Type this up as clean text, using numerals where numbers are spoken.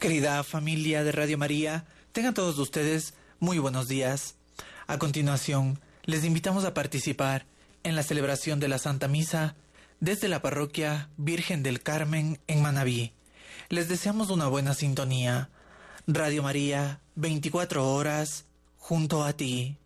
Querida familia de Radio María, tengan todos ustedes muy buenos días. A continuación, les invitamos a participar en la celebración de la Santa Misa desde la Parroquia Virgen del Carmen en Manabí. Les deseamos una buena sintonía. Radio María, 24 horas junto a ti.